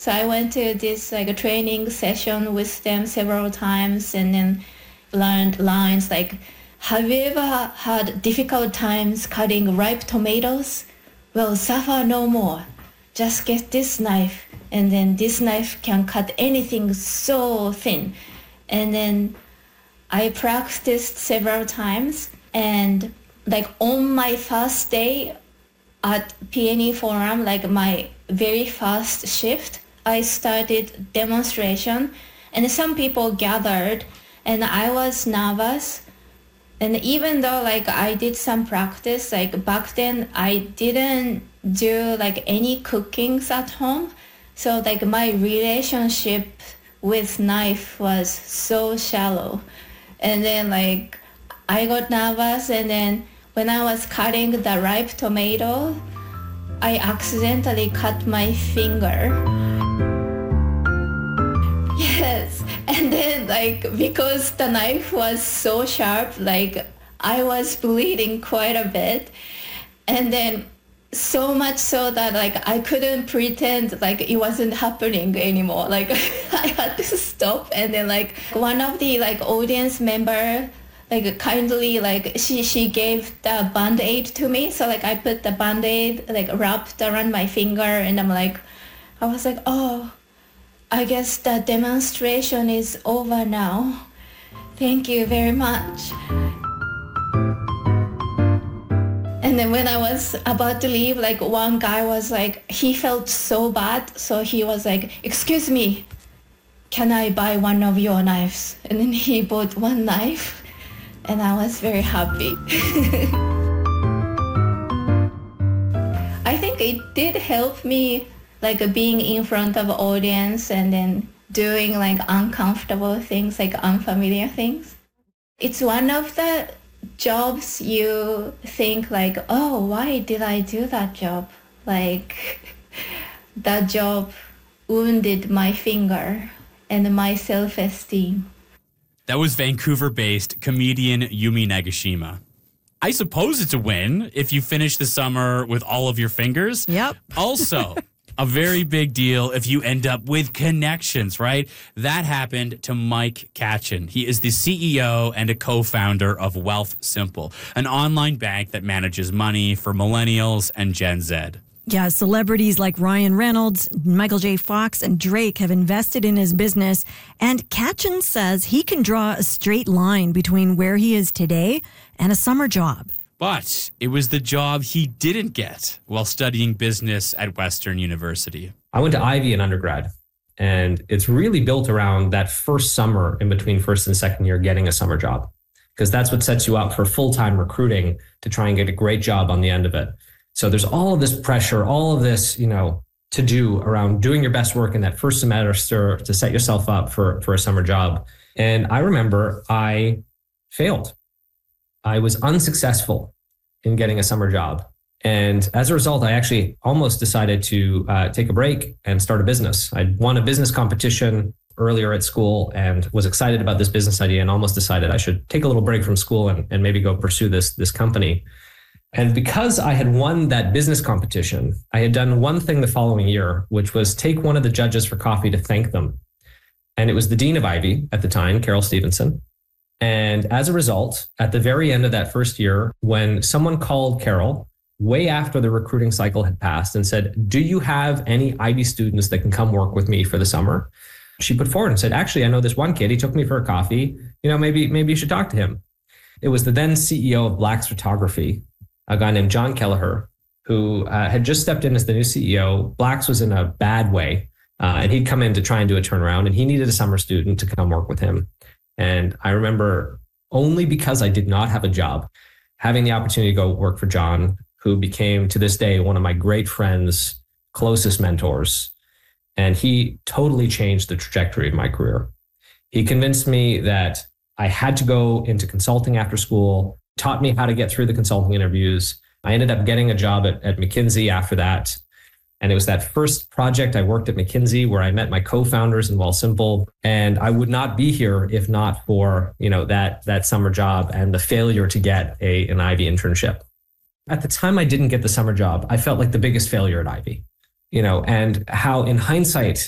So I went to this like a training session with them several times and then learned lines like, have you ever had difficult times cutting ripe tomatoes? Well, suffer no more. Just get this knife, and then this knife can cut anything so thin. And then I practiced several times, and like on my first day at PNE Forum, like my very first shift, I started demonstration, and some people gathered, and I was nervous. And even though like I did some practice, like back then I didn't do like any cookings at home. So like my relationship with knife was so shallow. And then like I got nervous, and then when I was cutting the ripe tomato, I accidentally cut my finger. Yes, and then like because the knife was so sharp, like I was bleeding quite a bit, and then so much so that like I couldn't pretend like it wasn't happening anymore. Like I had to stop, and then like one of the like audience member like kindly like she gave the Band-Aid to me, so like I put the Band-Aid like wrapped around my finger, and I was like, oh, I guess the demonstration is over now. Thank you very much. And then when I was about to leave, like one guy was like, he felt so bad. So he was like, excuse me, can I buy one of your knives? And then he bought one knife, and I was very happy. I think it did help me like being in front of audience and then doing like uncomfortable things, like unfamiliar things. It's one of the jobs you think like, oh, why did I do that job? Like that job wounded my finger and my self-esteem. That was Vancouver-based comedian Yumi Nagashima. I suppose it's a win if you finish the summer with all of your fingers. Yep. Also, a very big deal if you end up with connections, right? That happened to Mike Katchen. He is the CEO and a co-founder of Wealthsimple, an online bank that manages money for millennials and Gen Z. Yeah, celebrities like Ryan Reynolds, Michael J. Fox, and Drake have invested in his business. And Katchen says he can draw a straight line between where he is today and a summer job. But it was the job he didn't get while studying business at Western University. I went to Ivy in undergrad, and it's really built around that first summer in between first and second year getting a summer job, because that's what sets you up for full-time recruiting to try and get a great job on the end of it. So there's all of this pressure, all of this, to do around doing your best work in that first semester to set yourself up for a summer job. And I remember I failed. I was unsuccessful in getting a summer job. And as a result, I actually almost decided to take a break and start a business. I'd won a business competition earlier at school and was excited about this business idea and almost decided I should take a little break from school and maybe go pursue this company. And because I had won that business competition, I had done one thing the following year, which was take one of the judges for coffee to thank them. And it was the dean of Ivy at the time, Carol Stevenson. And as a result, at the very end of that first year, when someone called Carol way after the recruiting cycle had passed and said, do you have any Ivy students that can come work with me for the summer? She put forward and said, actually, I know this one kid. He took me for a coffee. Maybe you should talk to him. It was the then CEO of Black's Photography, a guy named John Kelleher, who had just stepped in as the new CEO. Black's was in a bad way, and he'd come in to try and do a turnaround, and he needed a summer student to come work with him. And I remember, only because I did not have a job, having the opportunity to go work for John, who became to this day one of my great friends, closest mentors. And he totally changed the trajectory of my career. He convinced me that I had to go into consulting after school, taught me how to get through the consulting interviews. I ended up getting a job at McKinsey after that. And it was that first project I worked at McKinsey where I met my co-founders in Wealthsimple. And I would not be here if not for, that summer job and the failure to get an Ivy internship. At the time I didn't get the summer job, I felt like the biggest failure at Ivy, and how in hindsight,